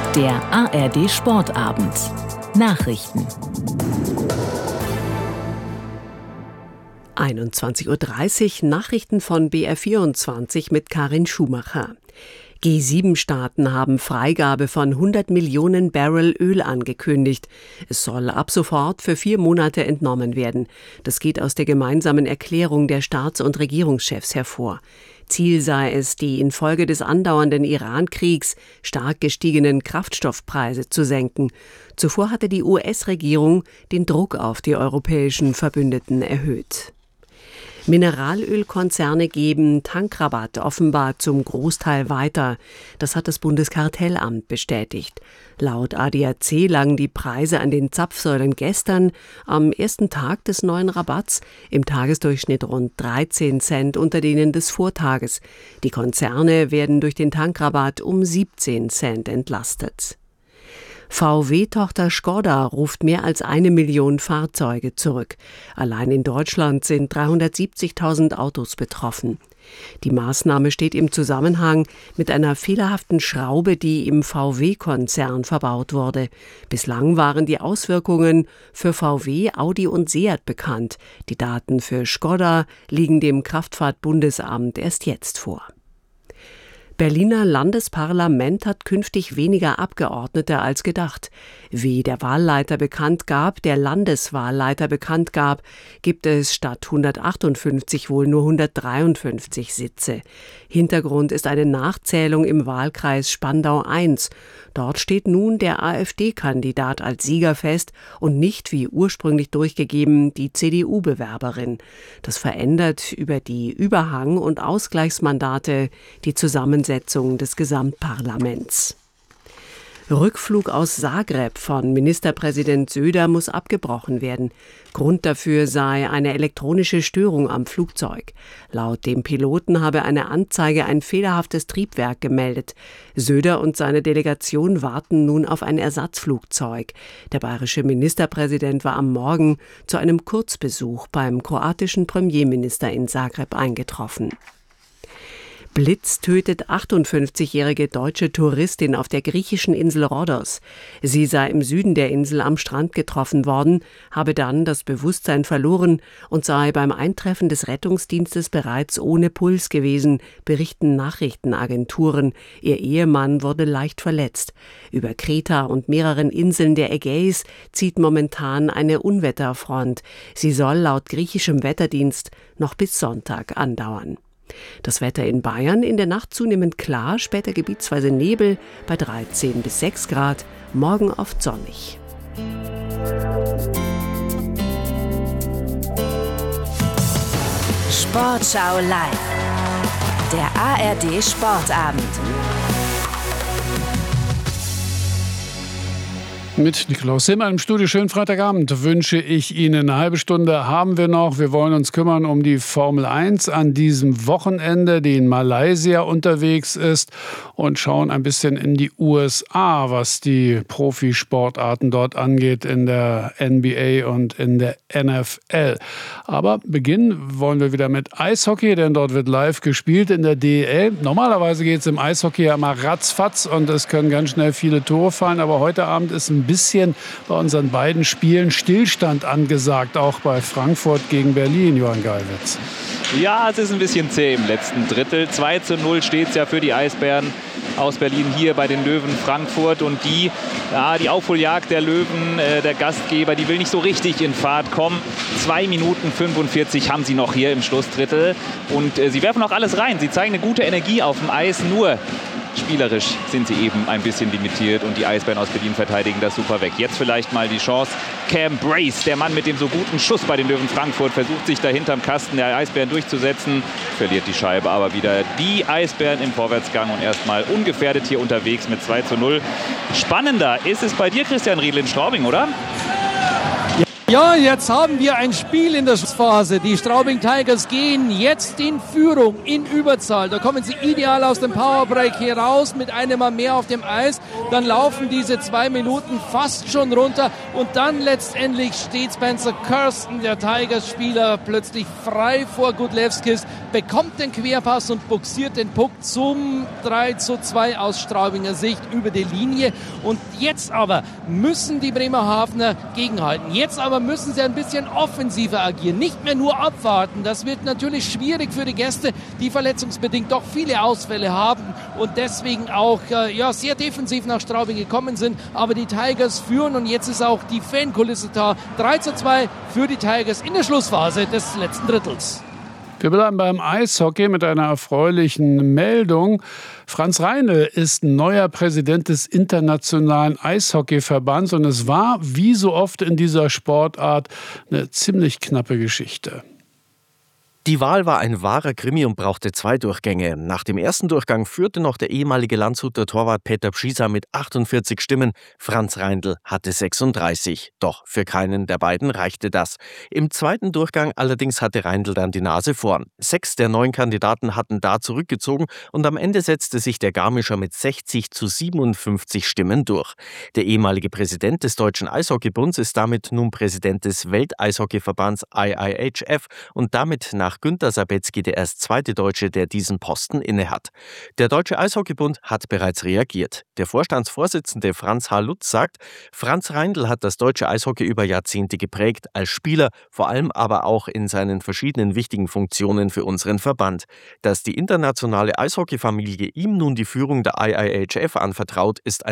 Der ARD Sportabend. Nachrichten. 21:30 Uhr Nachrichten von BR24 mit Karin Schumacher. G7-Staaten haben Freigabe von 100 Millionen Barrel Öl angekündigt. Es soll ab sofort für 4 Monate entnommen werden. Das geht aus der gemeinsamen Erklärung der Staats- und Regierungschefs hervor. Ziel sei es, die infolge des andauernden Iran-Kriegs stark gestiegenen Kraftstoffpreise zu senken. Zuvor hatte die US-Regierung den Druck auf die europäischen Verbündeten erhöht. Mineralölkonzerne geben Tankrabatt offenbar zum Großteil weiter. Das hat das Bundeskartellamt bestätigt. Laut ADAC lagen die Preise an den Zapfsäulen gestern am ersten Tag des neuen Rabatts im Tagesdurchschnitt rund 13 Cent unter denen des Vortages. Die Konzerne werden durch den Tankrabatt um 17 Cent entlastet. VW-Tochter Škoda ruft mehr als 1 Million Fahrzeuge zurück. Allein in Deutschland sind 370.000 Autos betroffen. Die Maßnahme steht im Zusammenhang mit einer fehlerhaften Schraube, die im VW-Konzern verbaut wurde. Bislang waren die Auswirkungen für VW, Audi und Seat bekannt. Die Daten für Škoda liegen dem Kraftfahrtbundesamt erst jetzt vor. Berliner Landesparlament hat künftig weniger Abgeordnete als gedacht. Wie der Landeswahlleiter bekannt gab, gibt es statt 158 wohl nur 153 Sitze. Hintergrund ist eine Nachzählung im Wahlkreis Spandau I. Dort steht nun der AfD-Kandidat als Sieger fest und nicht wie ursprünglich durchgegeben die CDU-Bewerberin. Das verändert über die Überhang- und Ausgleichsmandate die Zusammensetzung des Gesamtparlaments. Rückflug aus Zagreb von Ministerpräsident Söder muss abgebrochen werden. Grund dafür sei eine elektronische Störung am Flugzeug. Laut dem Piloten habe eine Anzeige ein fehlerhaftes Triebwerk gemeldet. Söder und seine Delegation warten nun auf ein Ersatzflugzeug. Der bayerische Ministerpräsident war am Morgen zu einem Kurzbesuch beim kroatischen Premierminister in Zagreb eingetroffen. Blitz tötet 58-jährige deutsche Touristin auf der griechischen Insel Rhodos. Sie sei im Süden der Insel am Strand getroffen worden, habe dann das Bewusstsein verloren und sei beim Eintreffen des Rettungsdienstes bereits ohne Puls gewesen, berichten Nachrichtenagenturen. Ihr Ehemann wurde leicht verletzt. Über Kreta und mehreren Inseln der Ägäis zieht momentan eine Unwetterfront. Sie soll laut griechischem Wetterdienst noch bis Sonntag andauern. Das Wetter in Bayern in der Nacht zunehmend klar, später gebietsweise Nebel bei 13 bis 6 Grad, morgen oft sonnig. Sportschau live. Der ARD Sportabend. Mit Nikolaus Simmer im Studio. Schönen Freitagabend wünsche ich Ihnen. Eine halbe Stunde haben wir noch. Wir wollen uns kümmern um die Formel 1 an diesem Wochenende, die in Malaysia unterwegs ist, und schauen ein bisschen in die USA, was die Profisportarten dort angeht, in der NBA und in der NFL. Aber beginnen wollen wir wieder mit Eishockey, denn dort wird live gespielt in der DEL. Normalerweise geht es im Eishockey ja mal ratzfatz und es können ganz schnell viele Tore fallen, aber heute Abend ist ein bisschen bei unseren beiden Spielen Stillstand angesagt, auch bei Frankfurt gegen Berlin, Johann Geiwitz. Ja, es ist ein bisschen zäh im letzten Drittel. 2:0 steht es ja für die Eisbären aus Berlin hier bei den Löwen Frankfurt. Und die Aufholjagd der Löwen, der Gastgeber, die will nicht so richtig in Fahrt kommen. 2 Minuten 45 haben sie noch hier im Schlussdrittel. Und sie werfen auch alles rein. Sie zeigen eine gute Energie auf dem Eis, nur spielerisch sind sie eben ein bisschen limitiert und die Eisbären aus Berlin verteidigen das super weg. Jetzt vielleicht mal die Chance. Cam Brace, der Mann mit dem so guten Schuss bei den Löwen Frankfurt, versucht sich da hinterm Kasten der Eisbären durchzusetzen, verliert die Scheibe aber wieder. Die Eisbären im Vorwärtsgang und erstmal ungefährdet hier unterwegs mit 2:0. Spannender ist es bei dir, Christian Riedl, in Straubing, oder? Ja, jetzt haben wir ein Spiel in der Schlussphase. Die Straubing Tigers gehen jetzt in Führung, in Überzahl. Da kommen sie ideal aus dem Powerbreak hier raus mit einem Mann mehr auf dem Eis. Dann laufen diese 2 Minuten fast schon runter und dann letztendlich steht Spencer Kirsten, der Tigers-Spieler, plötzlich frei vor Gudlewskis, bekommt den Querpass und buxiert den Puck zum 3:2 aus Straubinger Sicht über die Linie. Und jetzt aber müssen die Bremerhavener gegenhalten. Jetzt aber müssen sie ein bisschen offensiver agieren, nicht mehr nur abwarten. Das wird natürlich schwierig für die Gäste, die verletzungsbedingt doch viele Ausfälle haben und deswegen auch sehr defensiv nach Straubing gekommen sind. Aber die Tigers führen und jetzt ist auch die Fankulisse da. 3:2 für die Tigers in der Schlussphase des letzten Drittels. Wir bleiben beim Eishockey mit einer erfreulichen Meldung. Franz Reindl ist neuer Präsident des Internationalen Eishockeyverbands und es war, wie so oft in dieser Sportart, eine ziemlich knappe Geschichte. Die Wahl war ein wahrer Krimi und brauchte 2 Durchgänge. Nach dem ersten Durchgang führte noch der ehemalige Landshuter Torwart Peter Pschisa mit 48 Stimmen. Franz Reindl hatte 36. Doch für keinen der beiden reichte das. Im zweiten Durchgang allerdings hatte Reindl dann die Nase vorn. 6 der 9 Kandidaten hatten da zurückgezogen und am Ende setzte sich der Garmischer mit 60:57 Stimmen durch. Der ehemalige Präsident des Deutschen Eishockeybunds ist damit nun Präsident des Welteishockeyverbands IIHF und damit nach Günter Sabetzky der erst zweite Deutsche, der diesen Posten innehat. Der Deutsche Eishockeybund hat bereits reagiert. Der Vorstandsvorsitzende Franz H. Lutz sagt, Franz Reindl hat das deutsche Eishockey über Jahrzehnte geprägt, als Spieler, vor allem aber auch in seinen verschiedenen wichtigen Funktionen für unseren Verband. Dass die internationale Eishockeyfamilie ihm nun die Führung der IIHF anvertraut, ist